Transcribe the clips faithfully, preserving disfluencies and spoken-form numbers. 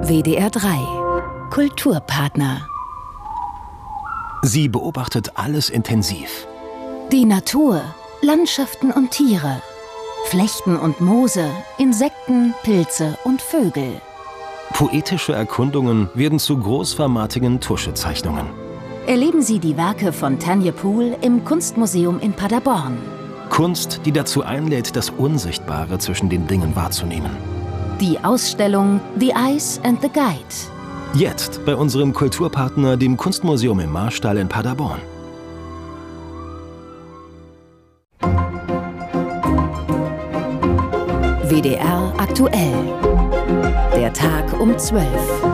W D R drei Kulturpartner. Sie beobachtet alles intensiv. Die Natur, Landschaften und Tiere, Flechten und Moose, Insekten, Pilze und Vögel. Poetische Erkundungen werden zu großformatigen Tuschezeichnungen. Erleben Sie die Werke von Tanja Pool im Kunstmuseum in Paderborn. Kunst, die dazu einlädt, das Unsichtbare zwischen den Dingen wahrzunehmen. Die Ausstellung The Eyes and the Guide. Jetzt bei unserem Kulturpartner, dem Kunstmuseum im Marstall in Paderborn. W D R aktuell. Der Tag um zwölf.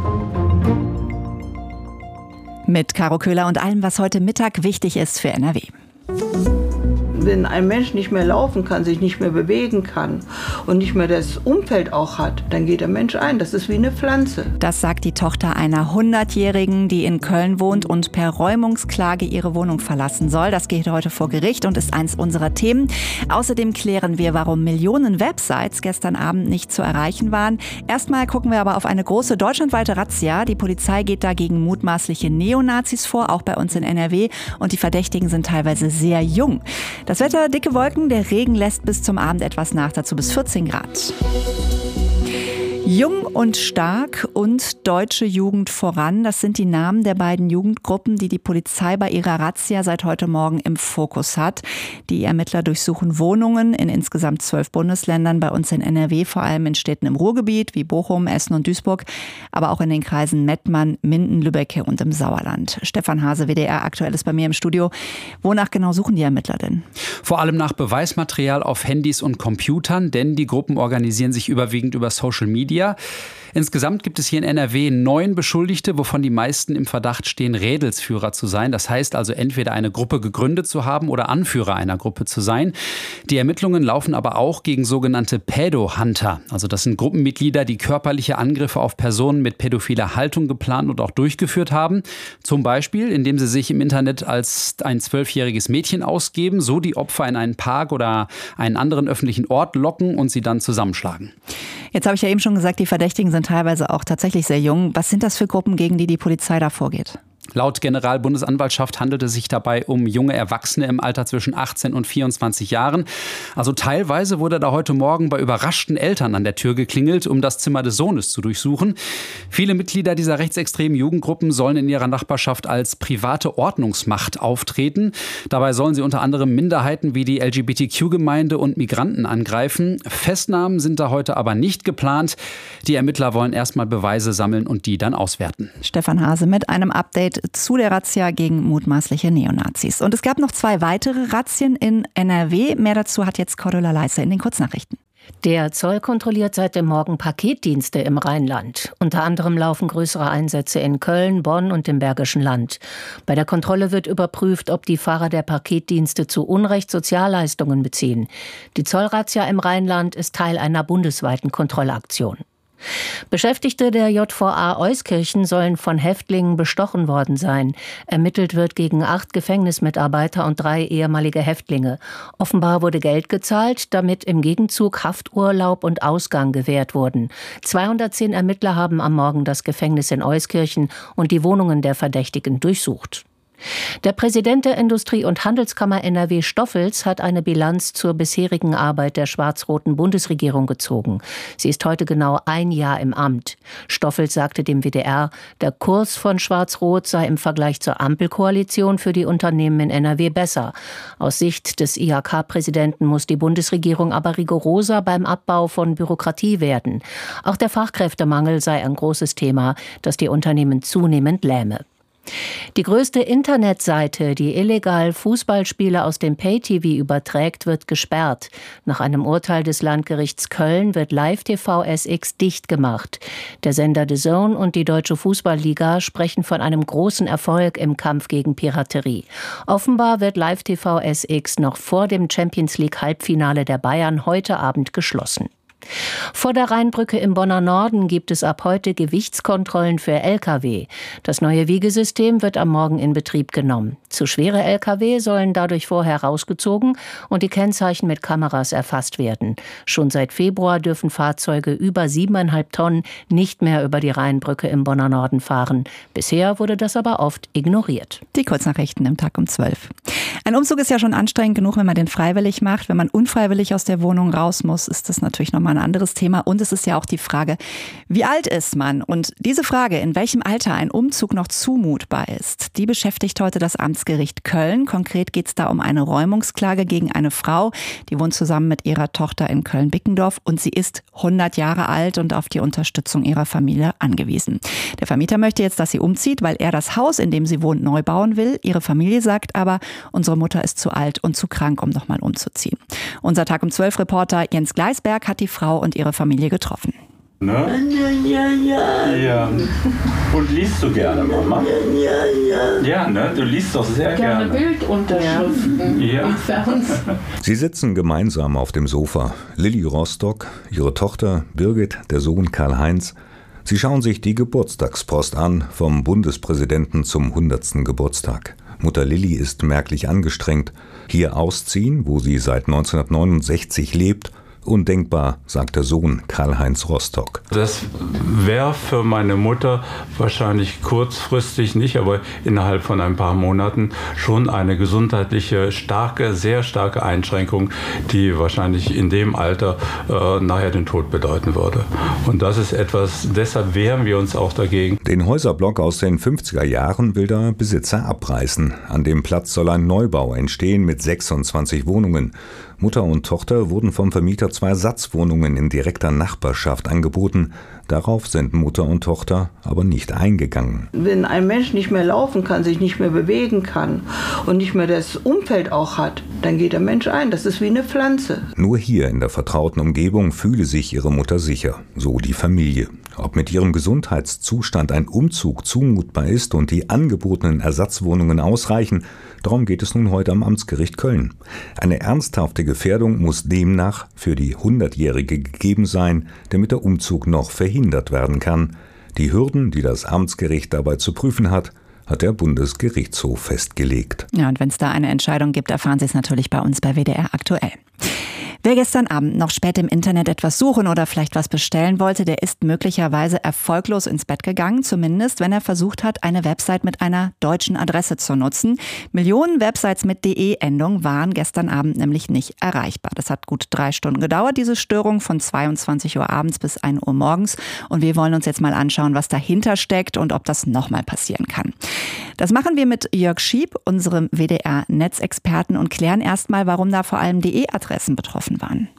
Mit Caro Köhler und allem, was heute Mittag wichtig ist für N R W. Wenn ein Mensch nicht mehr laufen kann, sich nicht mehr bewegen kann und nicht mehr das Umfeld auch hat, dann geht der Mensch ein. Das ist wie eine Pflanze. Das sagt die Tochter einer hundertjährigen, die in Köln wohnt und per Räumungsklage ihre Wohnung verlassen soll. Das geht heute vor Gericht und ist eins unserer Themen. Außerdem klären wir, warum Millionen Websites gestern Abend nicht zu erreichen waren. Erstmal gucken wir aber auf eine große deutschlandweite Razzia. Die Polizei geht da gegen mutmaßliche Neonazis vor, auch bei uns in N R W. Und die Verdächtigen sind teilweise sehr jung. Das Wetter, dicke Wolken, der Regen lässt bis zum Abend etwas nach, dazu bis vierzehn Grad. Jung und stark und deutsche Jugend voran, das sind die Namen der beiden Jugendgruppen, die die Polizei bei ihrer Razzia seit heute Morgen im Fokus hat. Die Ermittler durchsuchen Wohnungen in insgesamt zwölf Bundesländern, bei uns in N R W, vor allem in Städten im Ruhrgebiet wie Bochum, Essen und Duisburg, aber auch in den Kreisen Mettmann, Minden, Lübbecke und im Sauerland. Stefan Hase, W D R aktuell, ist bei mir im Studio. Wonach genau suchen die Ermittler denn? Vor allem nach Beweismaterial auf Handys und Computern, denn die Gruppen organisieren sich überwiegend über Social Media. Insgesamt gibt es hier in N R W neun Beschuldigte, wovon die meisten im Verdacht stehen, Rädelsführer zu sein. Das heißt also entweder eine Gruppe gegründet zu haben oder Anführer einer Gruppe zu sein. Die Ermittlungen laufen aber auch gegen sogenannte Pädo-Hunter. Also das sind Gruppenmitglieder, die körperliche Angriffe auf Personen mit pädophiler Haltung geplant und auch durchgeführt haben. Zum Beispiel, indem sie sich im Internet als ein zwölfjähriges Mädchen ausgeben, so die Opfer in einen Park oder einen anderen öffentlichen Ort locken und sie dann zusammenschlagen. Jetzt habe ich ja eben schon gesagt, die Verdächtigen sind teilweise auch tatsächlich sehr jung. Was sind das für Gruppen, gegen die die Polizei da vorgeht? Laut Generalbundesanwaltschaft handelt es sich dabei um junge Erwachsene im Alter zwischen achtzehn und vierundzwanzig Jahren. Also teilweise wurde da heute Morgen bei überraschten Eltern an der Tür geklingelt, um das Zimmer des Sohnes zu durchsuchen. Viele Mitglieder dieser rechtsextremen Jugendgruppen sollen in ihrer Nachbarschaft als private Ordnungsmacht auftreten. Dabei sollen sie unter anderem Minderheiten wie die L G B T Q-Gemeinde und Migranten angreifen. Festnahmen sind da heute aber nicht geplant. Die Ermittler wollen erstmal Beweise sammeln und die dann auswerten. Stefan Hase mit einem Update zu der Razzia gegen mutmaßliche Neonazis. Und es gab noch zwei weitere Razzien in N R W. Mehr dazu hat jetzt Cordula Leisse in den Kurznachrichten. Der Zoll kontrolliert seit dem Morgen Paketdienste im Rheinland. Unter anderem laufen größere Einsätze in Köln, Bonn und dem Bergischen Land. Bei der Kontrolle wird überprüft, ob die Fahrer der Paketdienste zu Unrecht Sozialleistungen beziehen. Die Zollrazzia im Rheinland ist Teil einer bundesweiten Kontrollaktion. Beschäftigte der J V A Euskirchen sollen von Häftlingen bestochen worden sein. Ermittelt wird gegen acht Gefängnismitarbeiter und drei ehemalige Häftlinge. Offenbar wurde Geld gezahlt, damit im Gegenzug Hafturlaub und Ausgang gewährt wurden. zweihundertzehn Ermittler haben am Morgen das Gefängnis in Euskirchen und die Wohnungen der Verdächtigen durchsucht. Der Präsident der Industrie- und Handelskammer N R W Stoffels hat eine Bilanz zur bisherigen Arbeit der schwarz-roten Bundesregierung gezogen. Sie ist heute genau ein Jahr im Amt. Stoffels sagte dem W D R, der Kurs von Schwarz-Rot sei im Vergleich zur Ampelkoalition für die Unternehmen in N R W besser. Aus Sicht des I H K-Präsidenten muss die Bundesregierung aber rigoroser beim Abbau von Bürokratie werden. Auch der Fachkräftemangel sei ein großes Thema, das die Unternehmen zunehmend lähme. Die größte Internetseite, die illegal Fußballspiele aus dem Pay-T V überträgt, wird gesperrt. Nach einem Urteil des Landgerichts Köln wird Live T V S X dicht gemacht. Der Sender The Zone und die Deutsche Fußballliga sprechen von einem großen Erfolg im Kampf gegen Piraterie. Offenbar wird Live T V S X noch vor dem Champions League Halbfinale der Bayern heute Abend geschlossen. Vor der Rheinbrücke im Bonner Norden gibt es ab heute Gewichtskontrollen für L K W. Das neue Wiegesystem wird am Morgen in Betrieb genommen. Zu schwere L K W sollen dadurch vorher rausgezogen und die Kennzeichen mit Kameras erfasst werden. Schon seit Februar dürfen Fahrzeuge über siebeneinhalb Tonnen nicht mehr über die Rheinbrücke im Bonner Norden fahren. Bisher wurde das aber oft ignoriert. Die Kurznachrichten im Tag um zwölf. Ein Umzug ist ja schon anstrengend genug, wenn man den freiwillig macht. Wenn man unfreiwillig aus der Wohnung raus muss, ist das natürlich nochmal ein anderes Thema. Und es ist ja auch die Frage, wie alt ist man? Und diese Frage, in welchem Alter ein Umzug noch zumutbar ist, die beschäftigt heute das Amtsgericht Köln. Konkret geht es da um eine Räumungsklage gegen eine Frau, die wohnt zusammen mit ihrer Tochter in Köln-Bickendorf und sie ist hundert Jahre alt und auf die Unterstützung ihrer Familie angewiesen. Der Vermieter möchte jetzt, dass sie umzieht, weil er das Haus, in dem sie wohnt, neu bauen will. Ihre Familie sagt aber, unsere Mutter ist zu alt und zu krank, um nochmal umzuziehen. Unser Tag um zwölf Reporter Jens Gleisberg hat die Frau und ihre Familie getroffen. Ne? Ja, ja, ja. Ja. Und liest du gerne, Mama? Ja, ja, ja. Ja, ne? Du liest doch sehr gerne. Gerne Bildunterschriften ja. im Fernsehen. Sie sitzen gemeinsam auf dem Sofa. Lilly Rostock, ihre Tochter, Birgit, der Sohn Karl-Heinz. Sie schauen sich die Geburtstagspost an, vom Bundespräsidenten zum hundertsten Geburtstag. Mutter Lilly ist merklich angestrengt. Hier ausziehen, wo sie seit neunzehnhundertneunundsechzig lebt, undenkbar, sagt der Sohn Karl-Heinz Rostock. Das wäre für meine Mutter wahrscheinlich kurzfristig nicht, aber innerhalb von ein paar Monaten schon eine gesundheitliche, starke, sehr starke Einschränkung, die wahrscheinlich in dem Alter äh, nachher den Tod bedeuten würde. Und das ist etwas, deshalb wehren wir uns auch dagegen. Den Häuserblock aus den fünfziger Jahren will der Besitzer abreißen. An dem Platz soll ein Neubau entstehen mit sechsundzwanzig Wohnungen. Mutter und Tochter wurden vom Vermieter zwei Ersatzwohnungen in direkter Nachbarschaft angeboten. Darauf sind Mutter und Tochter aber nicht eingegangen. Wenn ein Mensch nicht mehr laufen kann, sich nicht mehr bewegen kann und nicht mehr das Umfeld auch hat, dann geht der Mensch ein. Das ist wie eine Pflanze. Nur hier in der vertrauten Umgebung fühle sich ihre Mutter sicher, so die Familie. Ob mit ihrem Gesundheitszustand ein Umzug zumutbar ist und die angebotenen Ersatzwohnungen ausreichen, darum geht es nun heute am Amtsgericht Köln. Eine ernsthafte Gefährdung muss demnach für die hundertjährige gegeben sein, damit der Umzug noch verhindert werden kann. Die Hürden, die das Amtsgericht dabei zu prüfen hat, hat der Bundesgerichtshof festgelegt. Ja, und wenn es da eine Entscheidung gibt, erfahren Sie es natürlich bei uns bei W D R aktuell. Wer gestern Abend noch spät im Internet etwas suchen oder vielleicht was bestellen wollte, der ist möglicherweise erfolglos ins Bett gegangen, zumindest wenn er versucht hat, eine Website mit einer deutschen Adresse zu nutzen. Millionen Websites mit de-Endung waren gestern Abend nämlich nicht erreichbar. Das hat gut drei Stunden gedauert, diese Störung von zweiundzwanzig Uhr abends bis ein Uhr morgens. Und wir wollen uns jetzt mal anschauen, was dahinter steckt und ob das nochmal passieren kann. Das machen wir mit Jörg Schieb, unserem W D R-Netzexperten, und klären erstmal, warum da vor allem de-Adressen betroffen waren.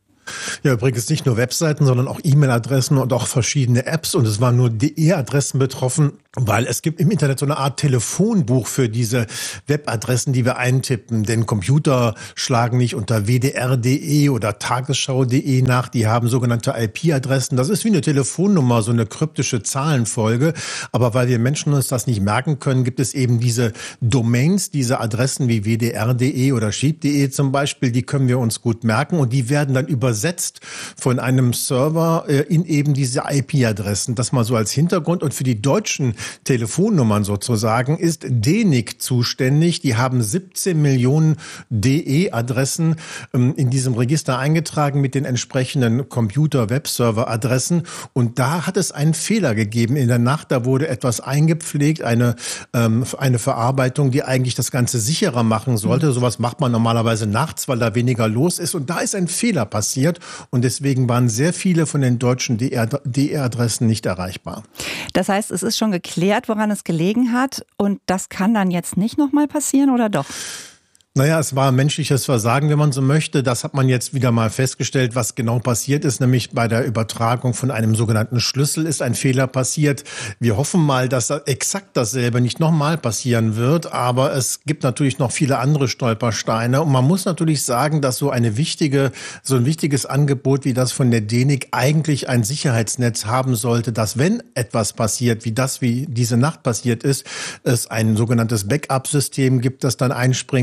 Ja, übrigens nicht nur Webseiten, sondern auch E-Mail-Adressen und auch verschiedene Apps. Und es waren nur de-Adressen betroffen, weil es gibt im Internet so eine Art Telefonbuch für diese Webadressen, die wir eintippen. Denn Computer schlagen nicht unter w d r punkt d e oder tagesschau punkt d e nach. Die haben sogenannte I P-Adressen. Das ist wie eine Telefonnummer, so eine kryptische Zahlenfolge. Aber weil wir Menschen uns das nicht merken können, gibt es eben diese Domains, diese Adressen wie w d r punkt d e oder schieb punkt d e zum Beispiel. Die können wir uns gut merken und die werden dann übersetzt von einem Server in eben diese I P-Adressen. Das mal so als Hintergrund. Und für die deutschen Telefonnummern sozusagen ist D E N I C zuständig. Die haben siebzehn Millionen de-Adressen in diesem Register eingetragen mit den entsprechenden Computer-Webserver-Adressen. Und da hat es einen Fehler gegeben in der Nacht. Da wurde etwas eingepflegt, eine, ähm, eine Verarbeitung, die eigentlich das Ganze sicherer machen sollte. Mhm. Sowas macht man normalerweise nachts, weil da weniger los ist. Und da ist ein Fehler passiert. Und deswegen waren sehr viele von den deutschen D E-Adressen nicht erreichbar. Das heißt, es ist schon geklärt, woran es gelegen hat. Und das kann dann jetzt nicht nochmal passieren, oder doch? Naja, es war menschliches Versagen, wenn man so möchte. Das hat man jetzt wieder mal festgestellt, was genau passiert ist. Nämlich bei der Übertragung von einem sogenannten Schlüssel ist ein Fehler passiert. Wir hoffen mal, dass exakt dasselbe nicht nochmal passieren wird. Aber es gibt natürlich noch viele andere Stolpersteine. Und man muss natürlich sagen, dass so eine wichtige, so ein wichtiges Angebot wie das von der D E N I C eigentlich ein Sicherheitsnetz haben sollte, dass wenn etwas passiert, wie das wie diese Nacht passiert ist, es ein sogenanntes Backup-System gibt, das dann einspringt, damit man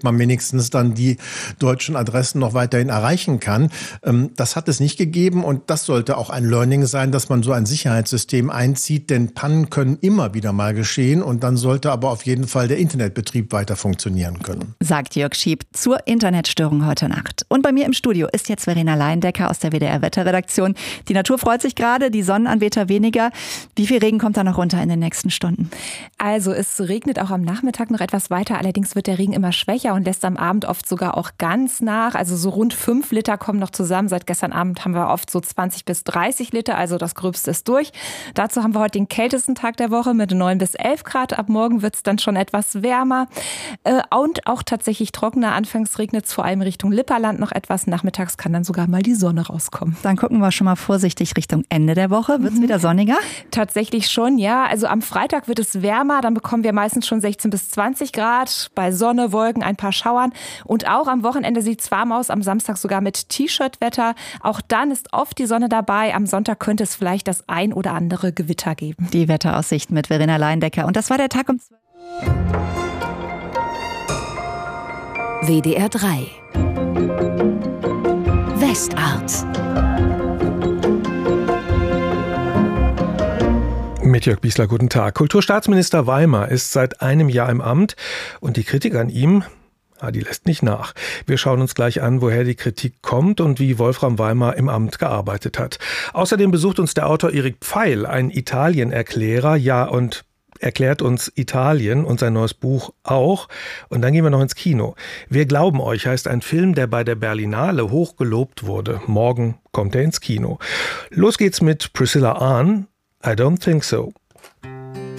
man wenigstens dann die deutschen Adressen noch weiterhin erreichen kann. Das hat es nicht gegeben und das sollte auch ein Learning sein, dass man so ein Sicherheitssystem einzieht, denn Pannen können immer wieder mal geschehen und dann sollte aber auf jeden Fall der Internetbetrieb weiter funktionieren können. Sagt Jörg Schieb zur Internetstörung heute Nacht. Und bei mir im Studio ist jetzt Verena Leindecker aus der W D R-Wetterredaktion. Die Natur freut sich gerade, die Sonnenanbeter weniger. Wie viel Regen kommt da noch runter in den nächsten Stunden? Also es regnet auch am Nachmittag noch etwas weiter, allerdings wird der Regen immer schwächer und lässt am Abend oft sogar auch ganz nach. Also so rund fünf Liter kommen noch zusammen. Seit gestern Abend haben wir oft so zwanzig bis dreißig Liter, also das Gröbste ist durch. Dazu haben wir heute den kältesten Tag der Woche mit neun bis elf Grad. Ab morgen wird es dann schon etwas wärmer und auch tatsächlich trockener. Anfangs regnet es vor allem Richtung Lipperland noch etwas. Nachmittags kann dann sogar mal die Sonne rauskommen. Dann gucken wir schon mal vorsichtig Richtung Ende der Woche. Wird es mhm. wieder sonniger? Tatsächlich schon, ja. Also am Freitag wird es wärmer. Dann bekommen wir meistens schon sechzehn bis zwanzig Grad. Bei Sonne, Wolken, ein paar Schauern. Und auch am Wochenende sieht es warm aus. Am Samstag sogar mit T-Shirt-Wetter. Auch dann ist oft die Sonne dabei. Am Sonntag könnte es vielleicht das ein oder andere Gewitter geben. Die Wetteraussicht mit Verena Leindecker. Und das war der Tag um zwölf. W D R drei Westart. Mit Jörg Biesler, guten Tag. Kulturstaatsminister Weimer ist seit einem Jahr im Amt und die Kritik an ihm, ja, die lässt nicht nach. Wir schauen uns gleich an, woher die Kritik kommt und wie Wolfram Weimer im Amt gearbeitet hat. Außerdem besucht uns der Autor Erik Pfeil, ein Italienerklärer, ja, und erklärt uns Italien und sein neues Buch auch. Und dann gehen wir noch ins Kino. Wir glauben euch heißt ein Film, der bei der Berlinale hoch gelobt wurde. Morgen kommt er ins Kino. Los geht's mit Priscilla Ahn. I don't think so.